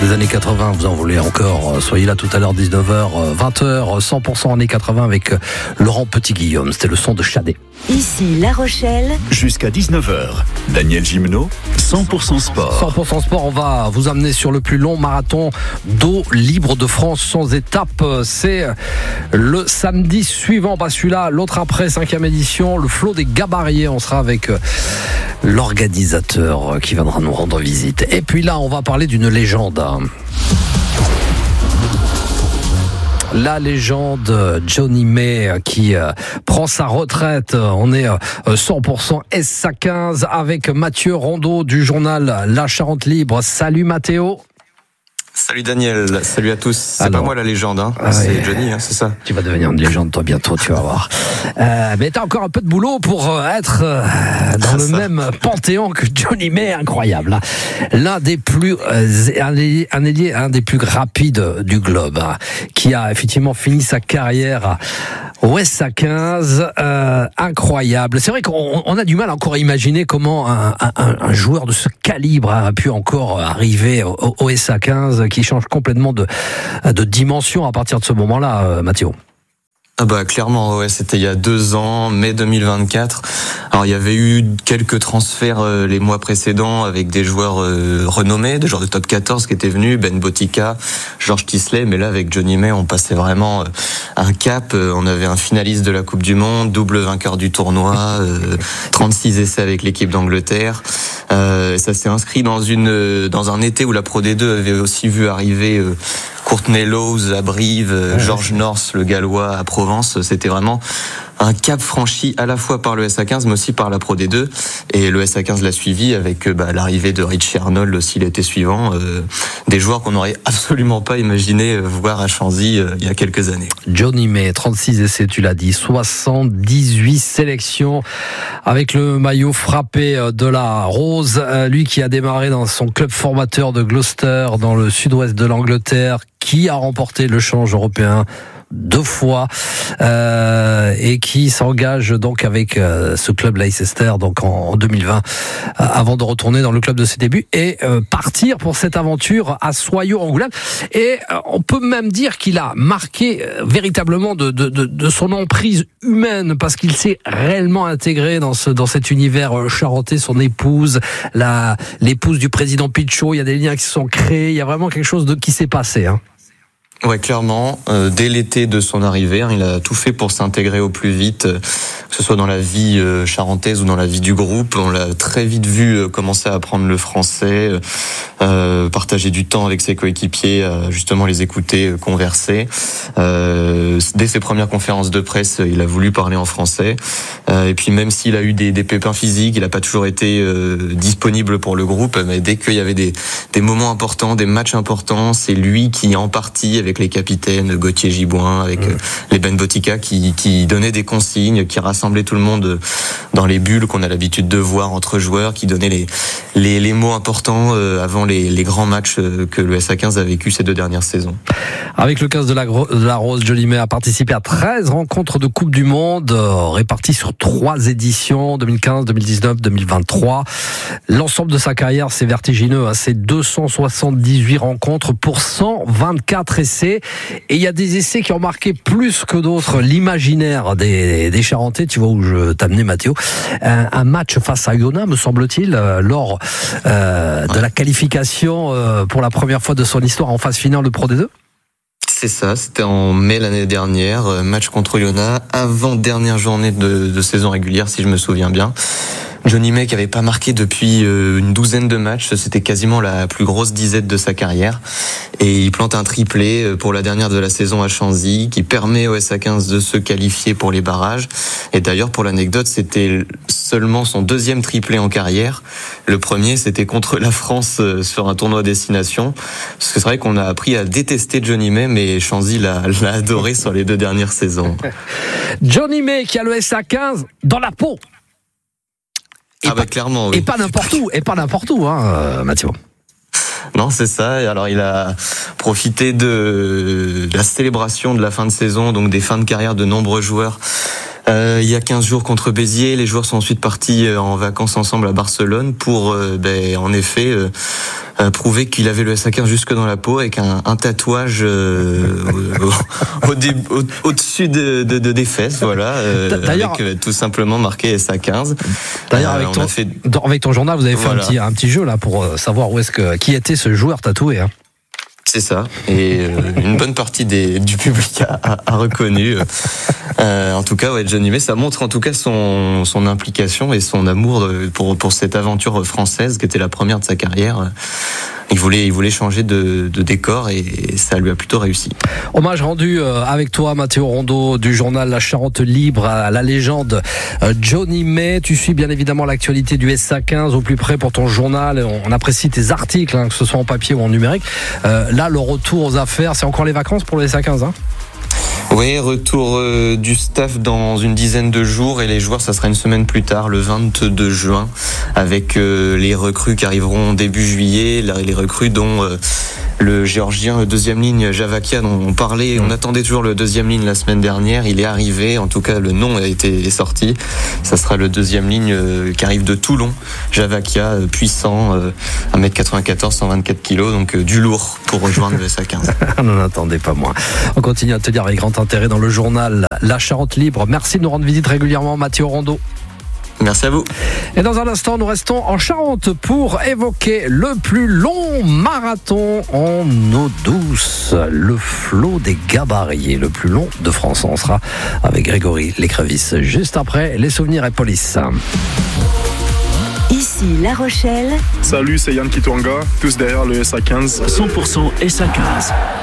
des années 80, vous en voulez encore, soyez là tout à l'heure, 19h, 20h, 100% années 80 avec Laurent Petit-Guillaume. C'était le son de Chadet. Ici La Rochelle. Jusqu'à 19h, Daniel Gimeno, 100% sport. 100% sport, on va vous amener sur le plus long marathon d'eau libre de France sans étape. C'est le samedi suivant, pas celui-là, l'autre après, 5e édition, le flot des Gabariers. On sera avec l'organisateur qui viendra nous rendre visite. Et puis là, on va parler d'une légende. La légende Johnny May qui prend sa retraite. On est 100% SA15 avec Mathieu Rondeau du journal La Charente Libre. Salut Mathéo. Salut Daniel, salut à tous. C'est Alors, pas moi la légende, c'est Johnny, c'est ça. Tu vas devenir une légende toi bientôt, tu vas voir. Mais t'as encore un peu de boulot pour être dans le même panthéon que Johnny May, incroyable. L'un des plus un des plus rapides du globe, qui a effectivement fini sa carrière au SA15, incroyable. C'est vrai qu'on a du mal encore à imaginer comment un joueur de ce calibre a pu encore arriver au SA15, qui change complètement de dimension à partir de ce moment-là, Mathieu. Ah bah clairement, ouais, c'était il y a 2 ans, mai 2024. Alors il y avait eu quelques transferts les mois précédents avec des joueurs renommés, des joueurs de top 14 qui étaient venus, Ben Botica, Georges Tisley, mais là avec Johnny May, on passait vraiment un cap. On avait un finaliste de la Coupe du Monde, double vainqueur du tournoi, 36 essais avec l'équipe d'Angleterre. Ça s'est inscrit dans un été où la Pro D2 avait aussi vu arriver Courtney Lawes à Brive, Georges North, le Gallois, à Provence. C'était vraiment un cap franchi à la fois par le SA15 mais aussi par la Pro D2, et le SA15 l'a suivi avec l'arrivée de Richie Arnold aussi l'été suivant, des joueurs qu'on n'aurait absolument pas imaginé voir à Chanzy il y a quelques années. Johnny May, 36 essais, tu l'as dit, 78 sélections avec le maillot frappé de la rose, lui qui a démarré dans son club formateur de Gloucester dans le sud-ouest de l'Angleterre, qui a remporté le challenge européen 2 fois, et qui s'engage donc avec ce club Leicester donc en 2020, avant de retourner dans le club de ses débuts et partir pour cette aventure à Soyaux-Angoulême. Et on peut même dire qu'il a marqué véritablement de son emprise humaine, parce qu'il s'est réellement intégré dans cet univers charentais. Son épouse, l'épouse du président Pichot, il y a des liens qui se sont créés, il y a vraiment quelque chose qui s'est passé, hein. Ouais, clairement. Dès l'été de son arrivée, il a tout fait pour s'intégrer au plus vite, que ce soit dans la vie charentaise ou dans la vie du groupe. On l'a très vite vu commencer à apprendre le français, partager du temps avec ses coéquipiers, justement les écouter, converser. Dès ses premières conférences de presse, il a voulu parler en français. Et puis même s'il a eu des pépins physiques, il n'a pas toujours été disponible pour le groupe. Mais dès qu'il y avait des moments importants, des matchs importants, c'est lui qui, en partie, avec les capitaines Gauthier Gibouin, avec les Ben Botica, qui donnaient des consignes, qui rassemblaient tout le monde dans les bulles qu'on a l'habitude de voir entre joueurs, qui donnaient les mots importants avant les grands matchs que le SA15 a vécu ces 2 dernières saisons. Avec le 15 de la Rose, Johnny May a participé à 13 rencontres de Coupe du Monde, réparties sur 3 éditions, 2015, 2019, 2023. L'ensemble de sa carrière, c'est vertigineux, c'est 278 rencontres pour 124 essais. Et il y a des essais qui ont marqué plus que d'autres l'imaginaire des Charentais. Tu vois où je t'amenais, Mathéo. Un match face à Iona, me semble-t-il, lors de la qualification pour la première fois de son histoire en phase finale de Pro D2. C'est ça, c'était en mai l'année dernière, match contre Iona, avant-dernière journée de saison régulière, si je me souviens bien. Johnny May qui avait pas marqué depuis une douzaine de matchs, c'était quasiment la plus grosse disette de sa carrière, et il plante un triplé pour la dernière de la saison à Chanzy qui permet au SA15 de se qualifier pour les barrages. Et d'ailleurs, pour l'anecdote, c'était seulement son 2e triplé en carrière. Le premier, c'était contre la France sur un tournoi destination, parce que c'est vrai qu'on a appris à détester Johnny May, mais Chanzy l'a adoré sur les 2 dernières saisons. Johnny May qui a le SA15 dans la peau. Clairement, oui. Et pas n'importe où, Mathieu. Non, c'est ça. Et alors, il a profité de la célébration de la fin de saison, donc des fins de carrière de nombreux joueurs. Il y a 15 jours contre Béziers, les joueurs sont ensuite partis en vacances ensemble à Barcelone pour, en effet, prouver qu'il avait le SA15 jusque dans la peau avec un tatouage au-dessus des fesses, voilà, avec tout simplement marqué SA15. D'ailleurs, avec ton journal, vous avez fait un petit jeu là pour savoir qui était ce joueur tatoué. Hein. C'est ça, et une bonne partie du public a reconnu. En tout cas, Johnny May, ça montre en tout cas son implication et son amour pour cette aventure française qui était la première de sa carrière. Il voulait changer de décor et ça lui a plutôt réussi. Hommage rendu avec toi, Matteo Rondeau, du journal La Charente Libre, à la légende Johnny May. Tu suis bien évidemment l'actualité du SA15 au plus près pour ton journal. On apprécie tes articles, que ce soit en papier ou en numérique. Là, le retour aux affaires, c'est encore les vacances pour le SA15, hein ? Oui, retour du staff dans une dizaine de jours et les joueurs, ça sera une semaine plus tard, le 22 juin, avec les recrues qui arriveront début juillet, les recrues dont le géorgien deuxième ligne Javakia dont on parlait, on attendait toujours le deuxième ligne la semaine dernière, il est arrivé, en tout cas le nom est sorti, ça sera le deuxième ligne qui arrive de Toulon, Javakia, puissant, 1m94, 124 kg, donc du lourd pour rejoindre le SA15. On n'en attendait pas moins. On continue à te dire avec grand intérêt dans le journal La Charente Libre. Merci de nous rendre visite régulièrement, Matteo Rondeau. Merci à vous. Et dans un instant, nous restons en Charente pour évoquer le plus long marathon en eau douce, le flot des Gabarriers, le plus long de France. On sera avec Grégory Lécrevisse juste après les souvenirs et police. Ici La Rochelle. Salut, c'est Yann Kitwanga, tous derrière le SA15. 100% SA15.